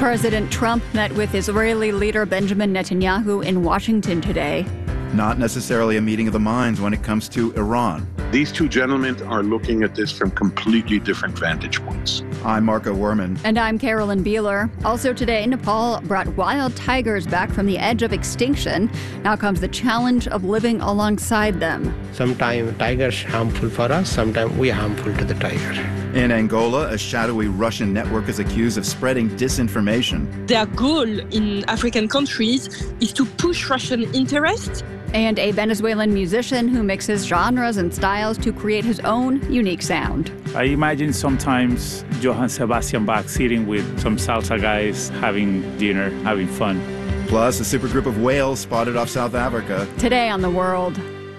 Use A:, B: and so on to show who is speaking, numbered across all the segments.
A: President Trump met with Israeli leader Benjamin Netanyahu in Washington today.
B: Not necessarily a meeting of the minds when it comes to Iran.
C: These two gentlemen are looking at this from completely different vantage points.
B: I'm Marco Werman.
A: And I'm Carolyn Beeler. Also today, Nepal brought wild tigers back from the edge of extinction. Now comes the challenge of living alongside them.
D: Sometimes tigers harmful for us, sometimes we are harmful to the tiger.
B: In Angola, a shadowy Russian network is accused of spreading disinformation.
E: Their goal in African countries is to push Russian interests.
A: And a Venezuelan musician who mixes genres and styles to create his own unique sound.
F: I imagine sometimes Johann Sebastian Bach sitting with some salsa guys, having dinner, having fun.
B: Plus, a supergroup of whales spotted off South Africa.
A: Today on The World.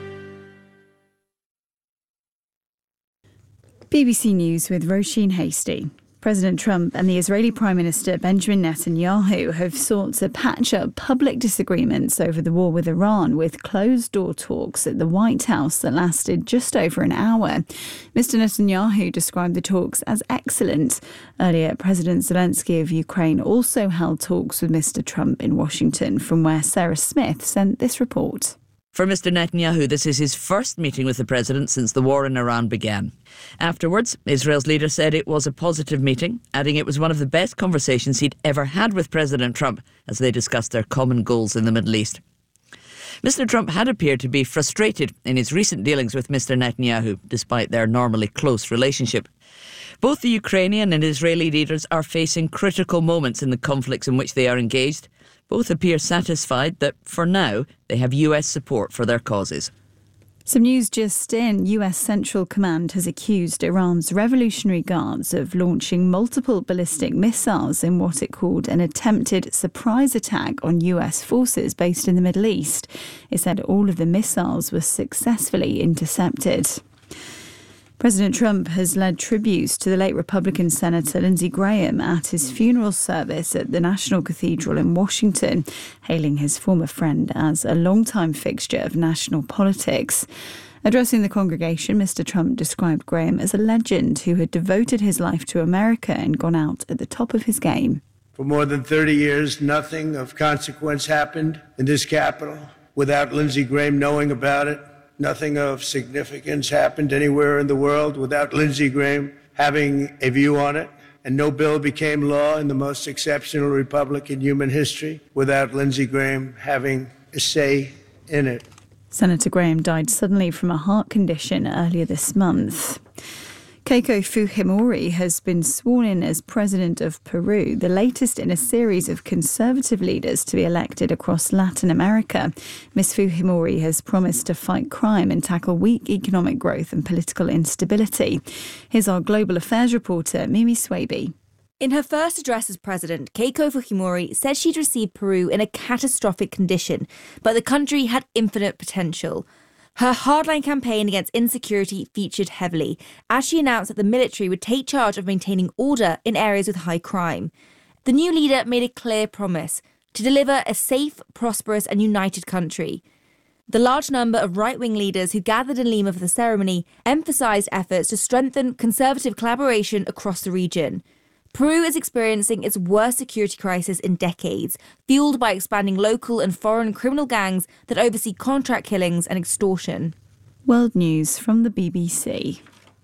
G: BBC News with Roisin Hastie. President Trump and the Israeli Prime Minister Benjamin Netanyahu have sought to patch up public disagreements over the war with Iran with closed-door talks at the White House that lasted just over an hour. Mr. Netanyahu described the talks as excellent. Earlier, President Zelensky of Ukraine also held talks with Mr. Trump in Washington, from where Sarah Smith sent this report.
H: For Mr. Netanyahu, this is his first meeting with the president since the war in Iran began. Afterwards, Israel's leader said it was a positive meeting, adding it was one of the best conversations he'd ever had with President Trump as they discussed their common goals in the Middle East. Mr. Trump had appeared to be frustrated in his recent dealings with Mr. Netanyahu, despite their normally close relationship. Both the Ukrainian and Israeli leaders are facing critical moments in the conflicts in which they are engaged. Both appear satisfied that, for now, they have US support for their causes.
G: Some news just in. US Central Command has accused Iran's Revolutionary Guards of launching multiple ballistic missiles in what it called an attempted surprise attack on US forces based in the Middle East. It said all of the missiles were successfully intercepted. President Trump has led tributes to the late Republican Senator Lindsey Graham at his funeral service at the National Cathedral in Washington, hailing his former friend as a longtime fixture of national politics. Addressing the congregation, Mr. Trump described Graham as a legend who had devoted his life to America and gone out at the top of his game.
I: For more than 30 years, nothing of consequence happened in this Capitol without Lindsey Graham knowing about it. Nothing of significance happened anywhere in the world without Lindsey Graham having a view on it. And no bill became law in the most exceptional republic in human history without Lindsey Graham having a say in it.
G: Senator Graham died suddenly from a heart condition earlier this month. Keiko Fujimori has been sworn in as president of Peru, the latest in a series of conservative leaders to be elected across Latin America. Ms. Fujimori has promised to fight crime and tackle weak economic growth and political instability. Here's our global affairs reporter, Mimi Swaby.
J: In her first address as president, Keiko Fujimori said she'd received Peru in a catastrophic condition, but the country had infinite potential. Her hardline campaign against insecurity featured heavily, as she announced that the military would take charge of maintaining order in areas with high crime. The new leader made a clear promise to deliver a safe, prosperous and united country. The large number of right-wing leaders who gathered in Lima for the ceremony emphasised efforts to strengthen conservative collaboration across the region. Peru is experiencing its worst security crisis in decades, fueled by expanding local and foreign criminal gangs that oversee contract killings and extortion.
G: World News from the BBC.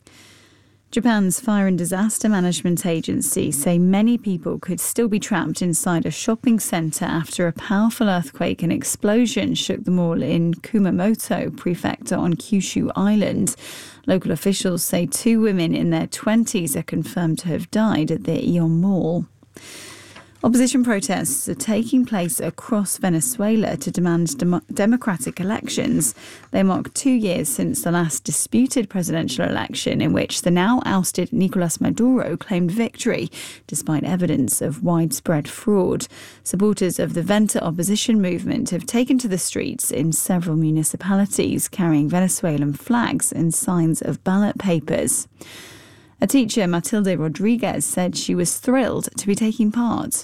G: Japan's Fire and Disaster Management Agency say many people could still be trapped inside a shopping centre after a powerful earthquake and explosion shook the mall in Kumamoto Prefecture on Kyushu Island. Local officials say 2 women in their 20s are confirmed to have died at the Aeon Mall. Opposition protests are taking place across Venezuela to demand democratic elections. They mark 2 years since the last disputed presidential election in which the now ousted Nicolás Maduro claimed victory, despite evidence of widespread fraud. Supporters of the Venta opposition movement have taken to the streets in several municipalities, carrying Venezuelan flags and signs of ballot papers. A teacher, Matilde Rodriguez, said she was thrilled to be taking part.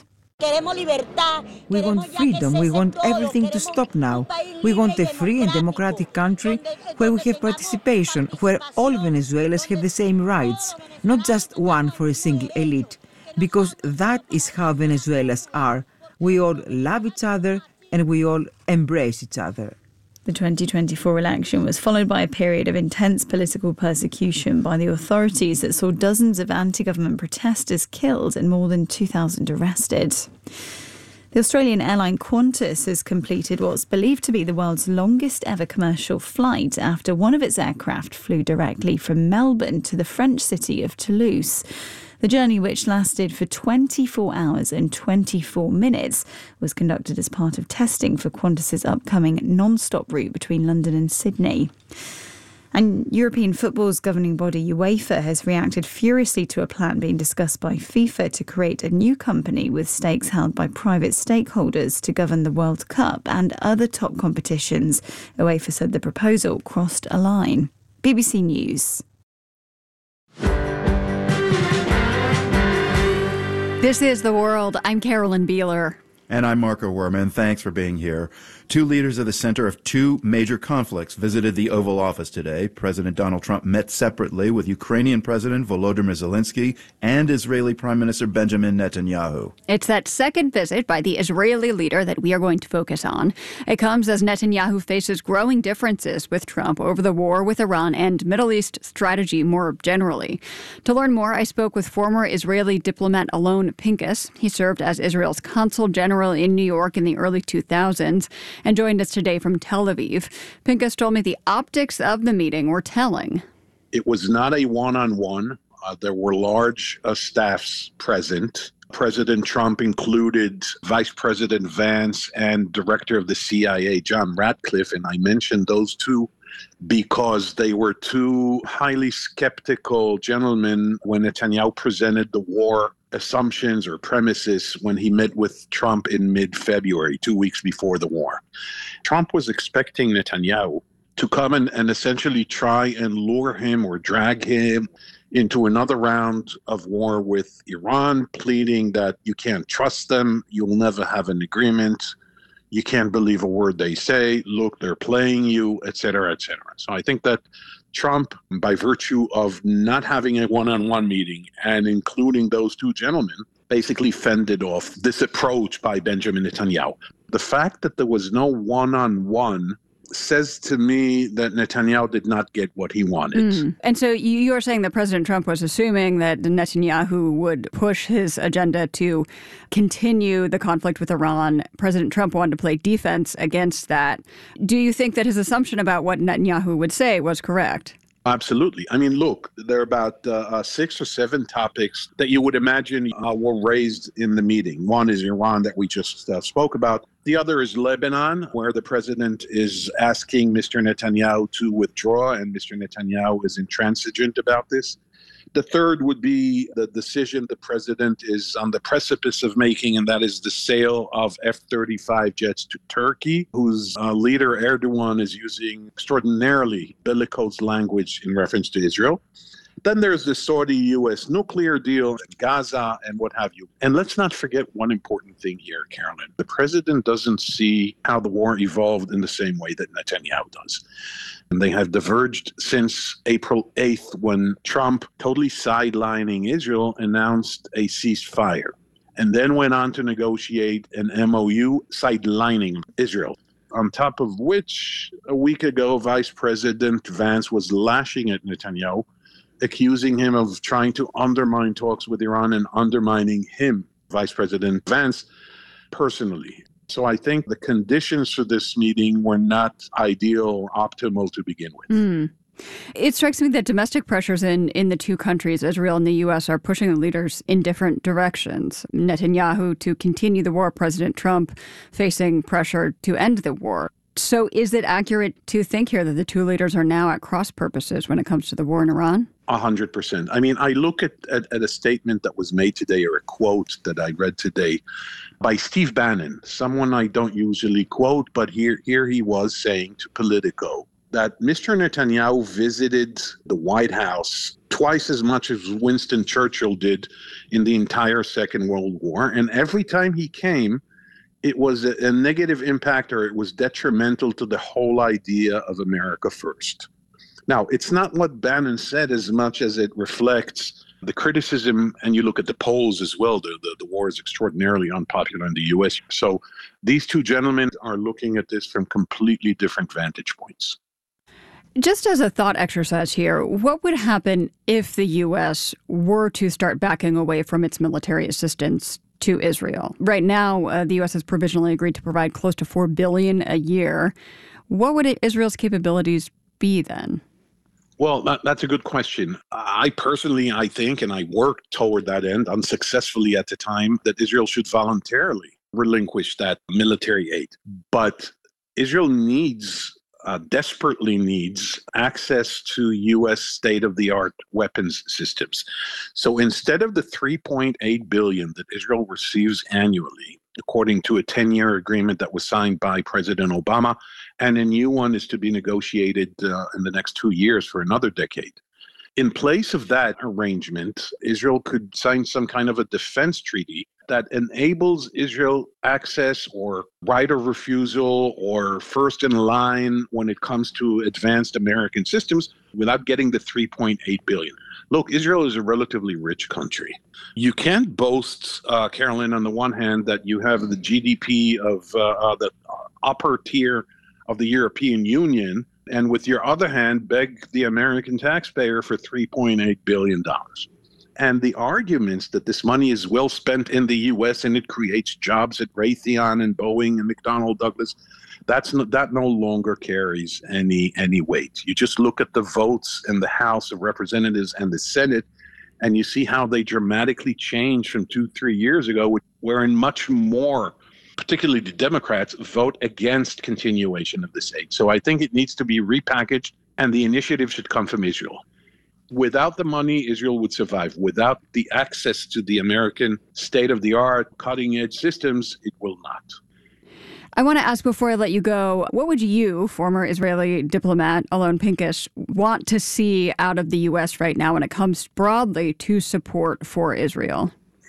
K: We want freedom. We want everything to stop now. We want a free and democratic country where we have participation, where all Venezuelans have the same rights, not just one for a single elite. because that is how Venezuelans are. We all love each other and we all embrace each other.
G: The 2024 election was followed by a period of intense political persecution by the authorities that saw dozens of anti-government protesters killed and more than 2,000 arrested. The Australian airline Qantas has completed what's believed to be the world's longest ever commercial flight after one of its aircraft flew directly from Melbourne to the French city of Toulouse. The journey, which lasted for 24 hours and 24 minutes, was conducted as part of testing for Qantas's upcoming non-stop route between London and Sydney. And European football's governing body UEFA has reacted furiously to a plan being discussed by FIFA to create a new company with stakes held by private stakeholders to govern the World Cup and other top competitions. UEFA said the proposal crossed a line. BBC News.
A: This is The World. I'm Carolyn Beeler.
B: And I'm Marco Werman. Thanks for being here. Two leaders at the center of two major conflicts visited the Oval Office today. President Donald Trump met separately with Ukrainian President Volodymyr Zelensky and Israeli Prime Minister Benjamin Netanyahu.
A: It's that second visit by the Israeli leader that we are going to focus on. It comes as Netanyahu faces growing differences with Trump over the war with Iran and Middle East strategy more generally. To learn more, I spoke with former Israeli diplomat Alon Pincus. He served as Israel's consul general in New York in the early 2000s and joined us today from Tel Aviv. Pincus told me the optics of the meeting were telling.
C: It was not a one-on-one. There were large staffs present. President Trump included Vice President Vance and Director of the CIA, John Ratcliffe, and I mentioned those two because they were two highly skeptical gentlemen when Netanyahu presented the war assumptions or premises when he met with Trump in mid-February, 2 weeks before the war. Trump was expecting Netanyahu to come and essentially try and lure him or drag him into another round of war with Iran, pleading that you can't trust them, you'll never have an agreement, you can't believe a word they say, look, they're playing you, et cetera, et cetera. So I think that Trump, by virtue of not having a one-on-one meeting and including those two gentlemen, basically fended off this approach by Benjamin Netanyahu. The fact that there was no one-on-one says to me that Netanyahu did not get what he wanted.
A: And so you are saying that President Trump was assuming that Netanyahu would push his agenda to continue the conflict with Iran. President Trump wanted to play defense against that. Do you think that his assumption about what Netanyahu would say was correct?
C: Absolutely. I mean, look, there are about 6 or 7 topics that you would imagine were raised in the meeting. One is Iran that we just spoke about. The other is Lebanon, where the president is asking Mr. Netanyahu to withdraw, and Mr. Netanyahu is intransigent about this. The third would be the decision the president is on the precipice of making, and that is the sale of F-35 jets to Turkey, whose leader Erdogan is using extraordinarily bellicose language in reference to Israel. Then there's the Saudi-U.S. nuclear deal, Gaza, and what have you. And let's not forget one important thing here, Carolyn. The president doesn't see how the war evolved in the same way that Netanyahu does. And they have diverged since April 8th when Trump, totally sidelining Israel, announced a ceasefire and then went on to negotiate an MOU sidelining Israel. On top of which, a week ago, Vice President Vance was lashing at Netanyahu, accusing him of trying to undermine talks with Iran and undermining him, Vice President Vance, personally. So I think the conditions for this meeting were not ideal, optimal to begin with.
A: It strikes me that domestic pressures in the two countries, Israel and the U.S., are pushing the leaders in different directions. Netanyahu to continue the war, President Trump facing pressure to end the war. So is it accurate to think here that the two leaders are now at cross purposes when it comes to the war in Iran?
C: 100%. I mean, I look at a statement that was made today, or a quote that I read today by Steve Bannon, someone I don't usually quote, but here he was saying to Politico that Mr. Netanyahu visited the White House twice as much as Winston Churchill did in the entire Second World War. And every time he came, it was a negative impact, or it was detrimental to the whole idea of America first. Now, it's not what Bannon said as much as it reflects The criticism, and you look at the polls as well, the war is extraordinarily unpopular in the U.S. So these two gentlemen are looking at this from completely different vantage points.
A: Just as a thought exercise here, what would happen if the U.S. were to start backing away from its military assistance to Israel? Right now, the U.S. has provisionally agreed to provide close to $4 billion a year. What would Israel's capabilities be then?
C: Well, that's a good question. I think, and I worked toward that end unsuccessfully at the time, that Israel should voluntarily relinquish that military aid. But Israel desperately needs access to U.S. state-of-the-art weapons systems. So instead of the $3.8 billion that Israel receives annually, according to a 10-year agreement that was signed by President Obama, and a new one is to be negotiated in the next 2 years for another decade. In place of that arrangement, Israel could sign some kind of a defense treaty that enables Israel access or right of refusal or first in line when it comes to advanced American systems without getting the $3.8 billion. Look, Israel is a relatively rich country. You can't boast, Carolyn, on the one hand, that you have the GDP of the upper tier of the European Union, and with your other hand, beg the American taxpayer for $3.8 billion. And the arguments that this money is well spent in the U.S. and it creates jobs at Raytheon and Boeing and McDonnell Douglas, that no longer carries any weight. You just look at the votes in the House of Representatives and the Senate, and you see how they dramatically changed from 2-3 years ago, wherein much more, particularly the Democrats, vote against continuation of this aid. So I think it needs to be repackaged, and the initiative should come from Israel. Without the money, Israel would survive. Without the access to the American state-of-the-art, cutting-edge systems, it will not.
A: I want to ask before I let you go, what would you, former Israeli diplomat Alon Pincus, want to see out of the U.S. right now when it comes broadly to support for Israel?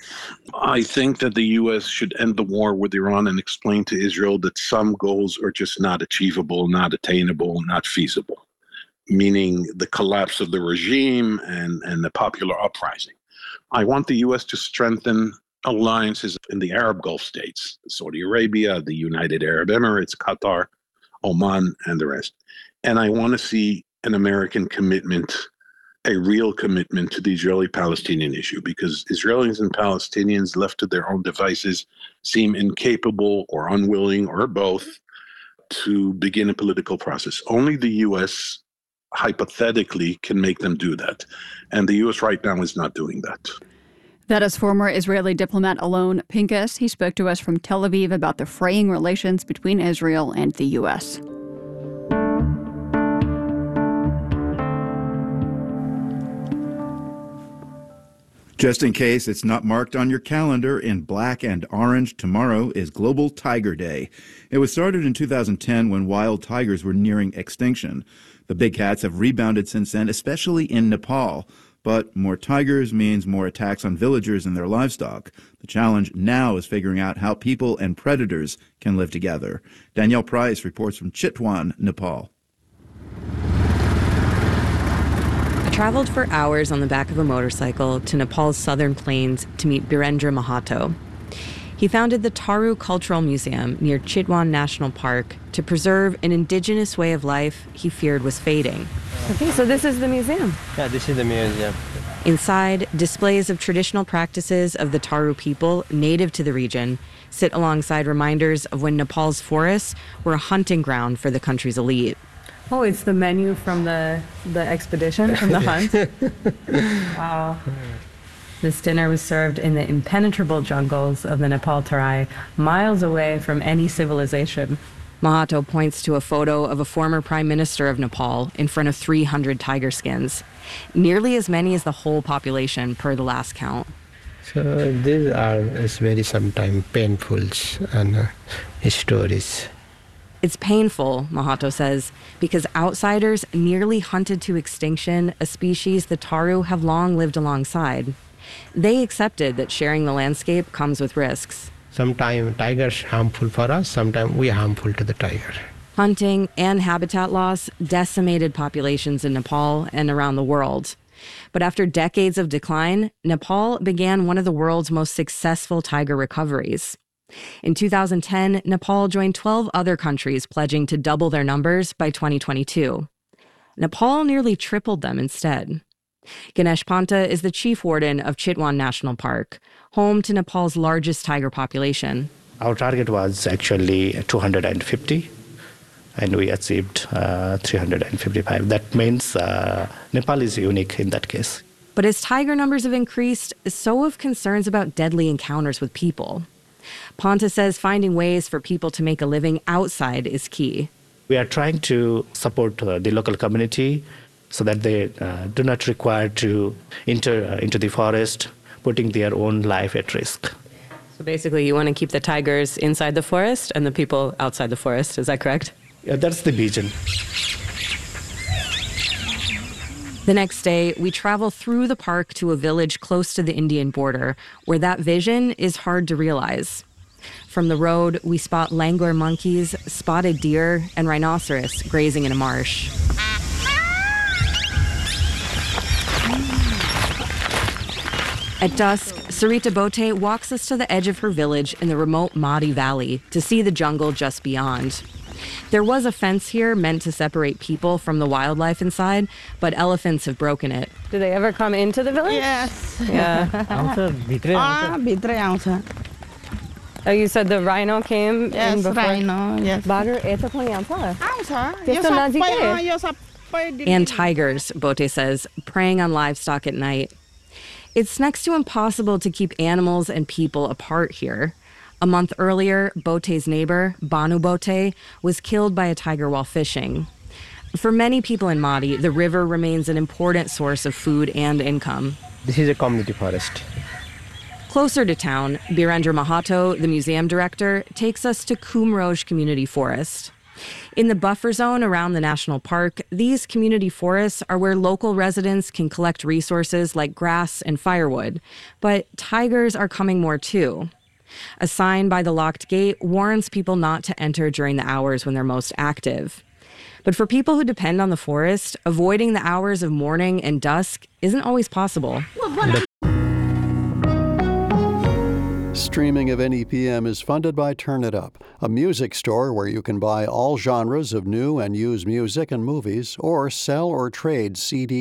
C: I think that the U.S. should end the war with Iran and explain to Israel that some goals are just not achievable, not attainable, not feasible, meaning the collapse of the regime and the popular uprising. I want the U.S. to strengthen alliances in the Arab Gulf states, Saudi Arabia, the United Arab Emirates, Qatar, Oman, and the rest. And I want to see an American commitment, a real commitment to the Israeli-Palestinian issue, because Israelis and Palestinians left to their own devices seem incapable or unwilling or both to begin a political process. Only the U.S. hypothetically can make them do that. And the U.S. right now is not doing that.
A: That is former Israeli diplomat Alon Pincus. He spoke to us from Tel Aviv about the fraying relations between Israel and the U.S.
B: Just in case it's not marked on your calendar in black and orange, tomorrow is Global Tiger Day. It was started in 2010 when wild tigers were nearing extinction. The big cats have rebounded since then, especially in Nepal. But more tigers means more attacks on villagers and their livestock. The challenge now is figuring out how people and predators can live together. Danielle Price reports from Chitwan, Nepal.
L: I traveled for hours on the back of a motorcycle to Nepal's southern plains to meet Birendra Mahato. He founded the Taru Cultural Museum near Chitwan National Park to preserve an indigenous way of life he feared was fading.
M: Okay, so this is the museum.
D: Yeah, this is the museum.
L: Inside, displays of traditional practices of the Taru people native to the region sit alongside reminders of when Nepal's forests were a hunting ground for the country's elite.
M: Oh, it's the menu from the expedition, from the hunt. Wow. This dinner was served in the impenetrable jungles of the Nepal Terai, miles away from any civilization.
L: Mahato points to a photo of a former prime minister of Nepal in front of 300 tiger skins, nearly as many as the whole population per the last count.
D: So these are very sometimes painful and stories.
L: It's painful, Mahato says, because outsiders nearly hunted to extinction a species the Taru have long lived alongside. They accepted that sharing the landscape comes with risks.
D: Sometimes tigers harmful for us, sometimes we are harmful to the tiger.
L: Hunting and habitat loss decimated populations in Nepal and around the world. But after decades of decline, Nepal began one of the world's most successful tiger recoveries. In 2010, Nepal joined 12 other countries pledging to double their numbers by 2022. Nepal nearly tripled them instead. Ganesh Panta is the chief warden of Chitwan National Park, home to Nepal's largest tiger population.
D: Our target was actually 250, and we achieved 355. That means Nepal is unique in that case.
L: But as tiger numbers have increased, so have concerns about deadly encounters with people. Panta says finding ways for people to make a living outside is key.
D: We are trying to support the local community so that they do not require to enter into the forest, putting their own life at risk.
M: So basically, you want to keep the tigers inside the forest and the people outside the forest. Is that correct?
D: Yeah, that's the vision.
L: The next day, we travel through the park to a village close to the Indian border, where that vision is hard to realize. From the road, we spot langur monkeys, spotted deer, and rhinoceros grazing in a marsh. At dusk, Sarita Bote walks us to the edge of her village in the remote Madi Valley to see the jungle just beyond. There was a fence here meant to separate people from the wildlife inside, but elephants have broken it.
M: Do they ever come into the village?
N: Yes.
M: Yeah. Oh, you said the rhino came in before?
N: Rhino, yes.
L: And tigers, Bote says, preying on livestock at night. It's next to impossible to keep animals and people apart here. A month earlier, Bote's neighbor, Banu Bote, was killed by a tiger while fishing. For many people in Madi, the river remains an important source of food and income.
D: This is a community forest.
L: Closer to town, Birendra Mahato, the museum director, takes us to Kumroj Community Forest. In the buffer zone around the national park, these community forests are where local residents can collect resources like grass and firewood. But tigers are coming more too. A sign by the locked gate warns people not to enter during the hours when they're most active. But for people who depend on the forest, avoiding the hours of morning and dusk isn't always possible.
O: Streaming of NEPM is funded by Turn It Up, a music store where you can buy all genres of new and used music and movies, or sell or trade CDs.